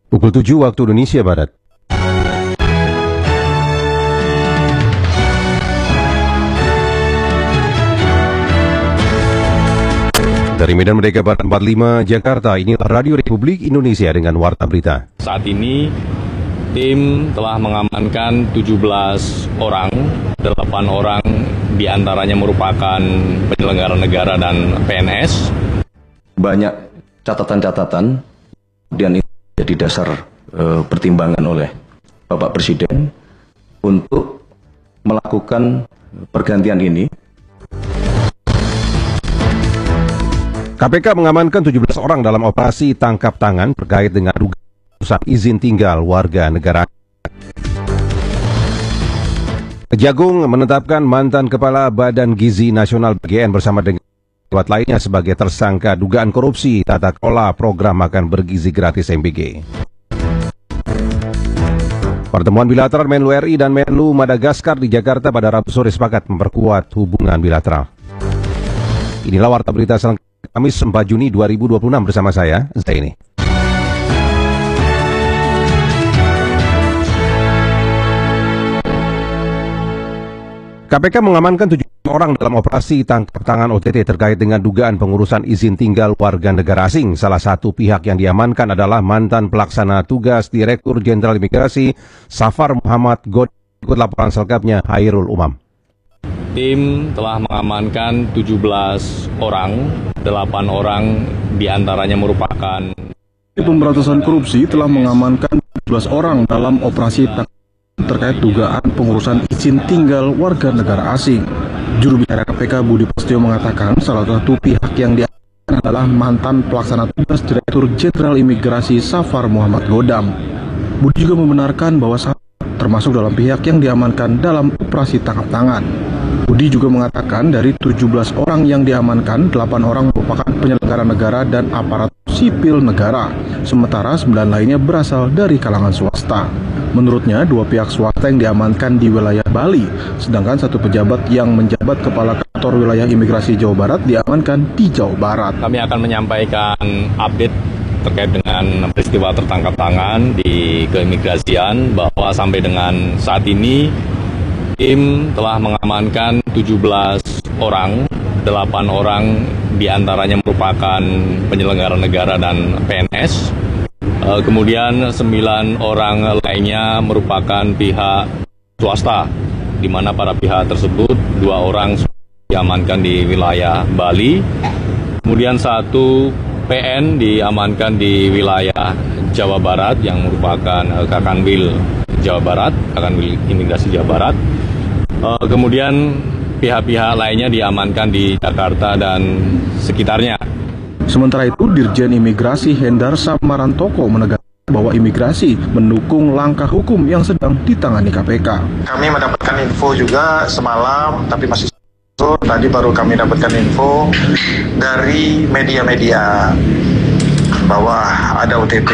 Pukul 7 waktu Indonesia Barat. Dari Medan Merdeka Barat 45 Jakarta, inilah Radio Republik Indonesia dengan Warta Berita. Saat ini tim telah mengamankan 17 orang, 8 orang diantaranya merupakan penyelenggara negara dan PNS. Banyak catatan-catatan dan ini jadi dasar pertimbangan oleh Bapak Presiden untuk melakukan pergantian ini. KPK mengamankan 17 orang dalam operasi tangkap tangan terkait dengan dugaan izin tinggal warga negara. Kejagung menetapkan mantan Kepala Badan Gizi Nasional BGN bersama dengan pejabat lainnya sebagai tersangka dugaan korupsi tata kelola program makan bergizi gratis MBG. Pertemuan bilateral Menlu RI dan Menlu Madagaskar di Jakarta pada Rabu sore sepakat memperkuat hubungan bilateral. Inilah Warta Berita selengkapnya Kamis 4 Juni 2026 bersama saya, Zaini. KPK mengamankan 7 orang dalam operasi tangkap tangan OTT terkait dengan dugaan pengurusan izin tinggal warga negara asing. Salah satu pihak yang diamankan adalah mantan pelaksana tugas Direktur Jenderal Imigrasi Safar Muhammad Godam. Ikut laporan selengkapnya Hairul Umam. Tim telah mengamankan 17 orang, 8 orang diantaranya merupakan Pemberantasan Korupsi telah mengamankan 17 orang dalam operasi terkait dugaan pengurusan izin tinggal warga negara asing. Juru bicara KPK Budi Prasetyo mengatakan salah satu pihak yang diamankan adalah mantan pelaksana tugas Direktur Jenderal Imigrasi Safar Muhammad Godam. Budi juga membenarkan bahwa Safar termasuk dalam pihak yang diamankan dalam operasi tangkap tangan. Budi juga mengatakan dari 17 orang yang diamankan, 8 orang merupakan penyelenggara negara dan aparat sipil negara, sementara 9 lainnya berasal dari kalangan swasta. Menurutnya, 2 pihak swasta yang diamankan di wilayah Bali, sedangkan 1 pejabat yang menjabat Kepala Kantor Wilayah Imigrasi Jawa Barat diamankan di Jawa Barat. Kami akan menyampaikan update terkait dengan peristiwa tertangkap tangan di keimigrasian bahwa sampai dengan saat ini tim telah mengamankan 17 orang, 8 orang diantaranya merupakan penyelenggara negara dan PNS. Kemudian 9 orang lainnya merupakan pihak swasta, di mana para pihak tersebut 2 orang diamankan di wilayah Bali, kemudian 1 PN diamankan di wilayah Jawa Barat yang merupakan Kakanwil Jawa Barat, Kakanwil Imigrasi Jawa Barat. Kemudian pihak-pihak lainnya diamankan di Jakarta dan sekitarnya. Sementara itu, Dirjen Imigrasi Hendar Samarantoko menegaskan bahwa imigrasi mendukung langkah hukum yang sedang ditangani KPK. Kami mendapatkan info juga semalam, tapi masih tadi baru kami dapatkan info dari media-media bahwa ada OTT